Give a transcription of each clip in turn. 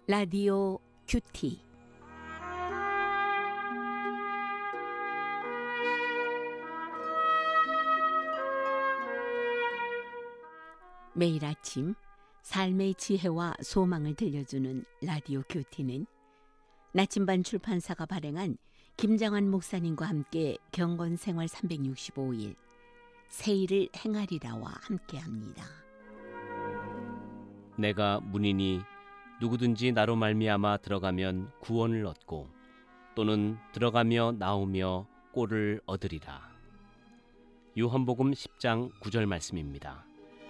라디오 큐티. 매일 아침 삶의 지혜와 소망을 들려주는 라디오 큐티는 나침반 출판사가 발행한 김장환 목사님과 함께 경건생활 365일 세일을 행하리라와 함께합니다. 내가 문이니 누구든지 나로 말미암아 들어가면 구원을 얻고 또는 들어가며 나오며 꼴을 얻으리라. 요한복음 10장 9절 말씀입니다.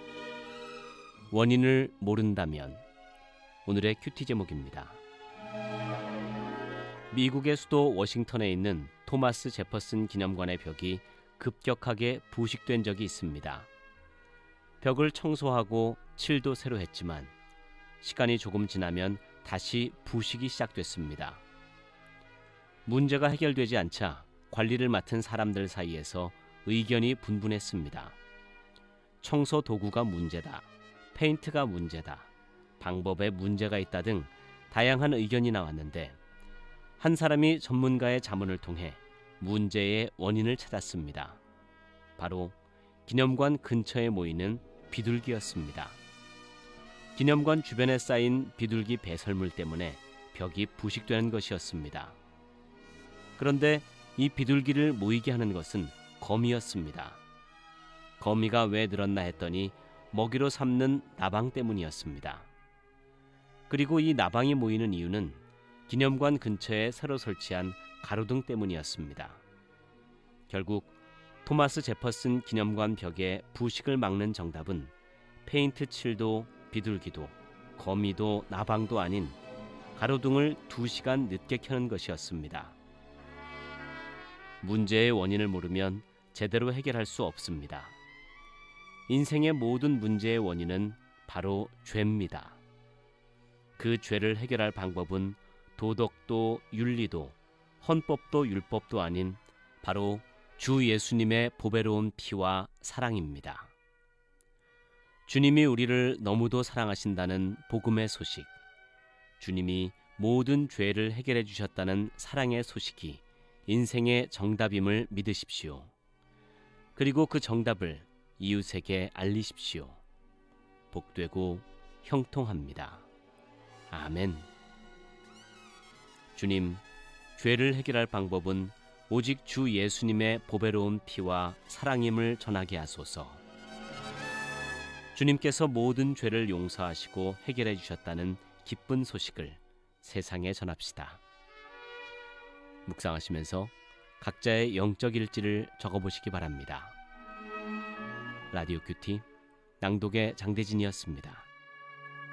원인을 모른다면 오늘의 큐티 제목입니다. 미국의 수도 워싱턴에 있는 토마스 제퍼슨 기념관의 벽이 급격하게 부식된 적이 있습니다. 벽을 청소하고 칠도 새로 했지만 시간이 조금 지나면 다시 부식이 시작됐습니다. 문제가 해결되지 않자 관리를 맡은 사람들 사이에서 의견이 분분했습니다. 청소 도구가 문제다, 페인트가 문제다, 방법에 문제가 있다 등 다양한 의견이 나왔는데 한 사람이 전문가의 자문을 통해 문제의 원인을 찾았습니다. 바로 기념관 근처에 모이는 비둘기였습니다. 기념관 주변에 쌓인 비둘기 배설물 때문에 벽이 부식되는 것이었습니다. 그런데 이 비둘기를 모이게 하는 것은 거미였습니다. 거미가 왜 늘었나 했더니 먹이로 삼는 나방 때문이었습니다. 그리고 이 나방이 모이는 이유는 기념관 근처에 새로 설치한 가로등 때문이었습니다. 결국 토마스 제퍼슨 기념관 벽에 부식을 막는 정답은 페인트 칠도 비둘기도 거미도 나방도 아닌 가로등을 2시간 늦게 켜는 것이었습니다. 문제의 원인을 모르면 제대로 해결할 수 없습니다. 인생의 모든 문제의 원인은 바로 죄입니다. 그 죄를 해결할 방법은 도덕도 윤리도 헌법도 율법도 아닌 바로 주 예수님의 보배로운 피와 사랑입니다. 주님이 우리를 너무도 사랑하신다는 복음의 소식, 주님이 모든 죄를 해결해 주셨다는 사랑의 소식이 인생의 정답임을 믿으십시오. 그리고 그 정답을 이웃에게 알리십시오. 복되고 형통합니다. 아멘. 주님, 죄를 해결할 방법은 오직 주 예수님의 보배로운 피와 사랑임을 전하게 하소서. 주님께서 모든 죄를 용서하시고 해결해 주셨다는 기쁜 소식을 세상에 전합시다. 묵상하시면서 각자의 영적 일지를 적어보시기 바랍니다. 라디오 큐티 낭독의 장대진이었습니다.